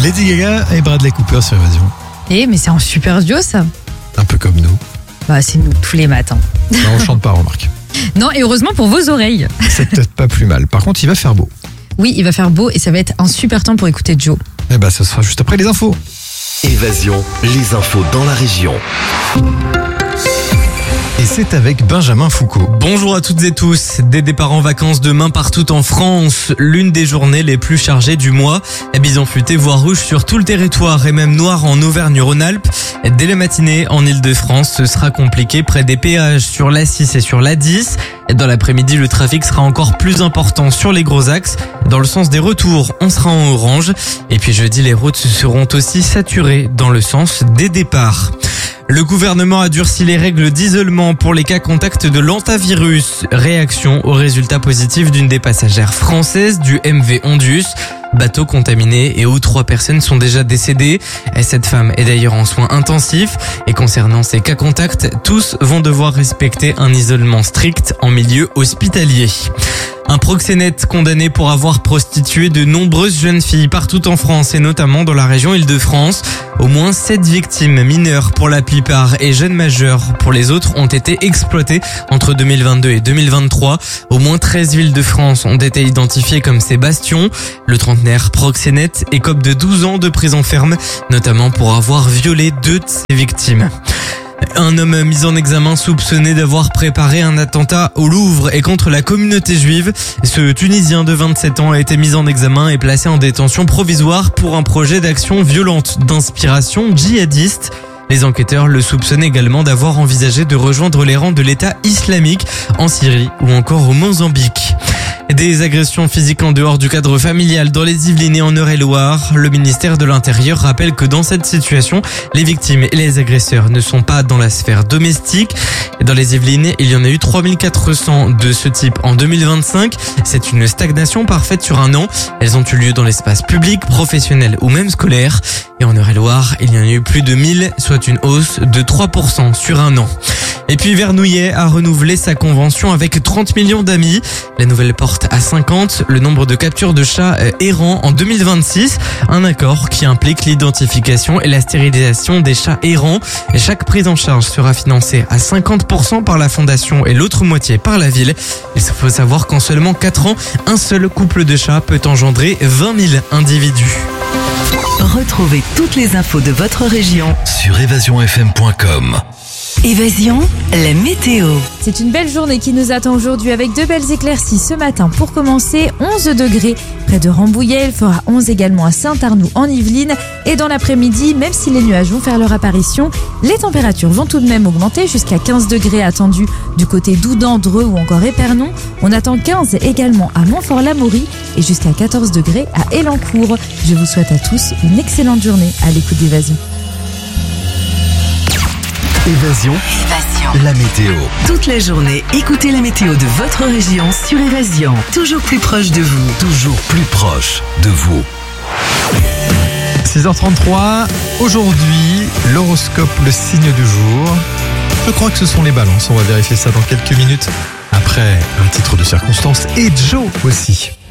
Lady Gaga et Bradley Cooper sur Évasion. Mais c'est un super duo ça. Un peu comme nous. Bah c'est nous tous les matins. Non, on chante pas, remarque. Non, et heureusement pour vos oreilles. C'est peut-être pas plus mal. Par contre, il va faire beau. Oui, il va faire beau et ça va être un super temps pour écouter Joe. Eh ben, ça sera juste après les infos. Évasion, les infos dans la région. Et c'est avec Benjamin Foucault. Bonjour à toutes et tous. Des départs en vacances demain partout en France. L'une des journées les plus chargées du mois. Bison futé, voire rouge sur tout le territoire et même noir en Auvergne-Rhône-Alpes. Dès la matinée, en Ile-de-France, ce sera compliqué près des péages sur l'A6 et sur l'A10. Dans l'après-midi, le trafic sera encore plus important sur les gros axes. Dans le sens des retours, on sera en orange. Et puis jeudi, les routes seront aussi saturées dans le sens des départs. Le gouvernement a durci les règles d'isolement pour les cas contacts de l'hantavirus. Réaction aux résultats positifs d'une des passagères françaises du MV Ondius. Bateau contaminé et où 3 personnes sont déjà décédées. Cette femme est d'ailleurs en soins intensifs. Et concernant ces cas contacts, tous vont devoir respecter un isolement strict en milieu hospitalier. Un proxénète condamné pour avoir prostitué de nombreuses jeunes filles partout en France et notamment dans la région Île-de-France. Au moins 7 victimes mineures pour la plupart et jeunes majeurs pour les autres ont été exploitées entre 2022 et 2023. Au moins 13 villes de France ont été identifiées comme ces bastions. Le trentenaire proxénète écope de 12 ans de prison ferme, notamment pour avoir violé 2 de ses victimes. Un homme mis en examen soupçonné d'avoir préparé un attentat au Louvre et contre la communauté juive. Ce Tunisien de 27 ans a été mis en examen et placé en détention provisoire pour un projet d'action violente d'inspiration djihadiste. Les enquêteurs le soupçonnent également d'avoir envisagé de rejoindre les rangs de l'État islamique en Syrie ou encore au Mozambique. Des agressions physiques en dehors du cadre familial dans les Yvelines et en Eure-et-Loir. Le ministère de l'Intérieur rappelle que dans cette situation, les victimes et les agresseurs ne sont pas dans la sphère domestique. Dans les Yvelines, il y en a eu 3400 de ce type en 2025. C'est une stagnation parfaite sur un an. Elles ont eu lieu dans l'espace public, professionnel ou même scolaire. Et en Eure-et-Loir, il y en a eu plus de 1000, soit une hausse de 3% sur un an. Et puis Vernouillet a renouvelé sa convention avec 30 millions d'amis. La nouvelle porte à 50 le nombre de captures de chats errants en 2026. Un accord qui implique l'identification et la stérilisation des chats errants. Et chaque prise en charge sera financée à 50% par la fondation et l'autre moitié par la ville. Il faut savoir qu'en seulement 4 ans, un seul couple de chats peut engendrer 20 000 individus. Retrouvez toutes les infos de votre région Sur évasionfm.com. Évasion, la météo. C'est une belle journée qui nous attend aujourd'hui avec de belles éclaircies ce matin. Pour commencer, 11 degrés près de Rambouillet. Il fera 11 également à Saint-Arnoux en Yvelines. Et dans l'après-midi, même si les nuages vont faire leur apparition, les températures vont tout de même augmenter jusqu'à 15 degrés attendus du côté d'Oudan, Dreux ou encore Épernon. On attend 15 également à Montfort-l'Amaury et jusqu'à 14 degrés à Élancourt. Je vous souhaite à tous une excellente journée à l'écoute d'Évasion. Évasion, la météo. Toute la journée, écoutez la météo de votre région sur Évasion. Toujours plus proche de vous. Toujours plus proche de vous. 6h33, aujourd'hui, l'horoscope, le signe du jour. Je crois que ce sont les balances, on va vérifier ça dans quelques minutes. Après, un titre de circonstance et Joe aussi.